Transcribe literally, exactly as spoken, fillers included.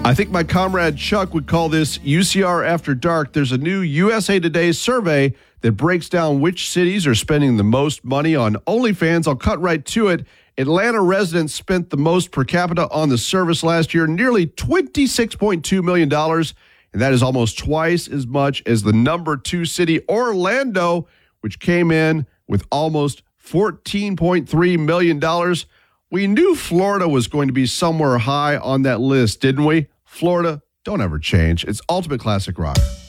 I think my comrade Chuck would call this U C R After Dark. There's a new U S A Today survey that breaks down which cities are spending the most money on OnlyFans. I'll cut right to it. Atlanta residents spent the most per capita on the service last year, nearly twenty-six point two million dollars, and that is almost twice as much as the number two city, Orlando, which came in with almost fourteen point three million dollars. We knew Florida was going to be somewhere high on that list, didn't we? Florida, don't ever change. It's Ultimate Classic Rock.